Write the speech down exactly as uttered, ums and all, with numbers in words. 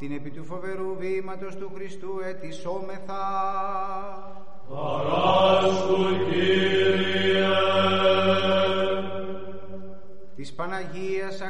Την επί του φοβερού βήματος του Χριστού ετισόμεθα. Παράσκου, Κύριε. Της Παναγίας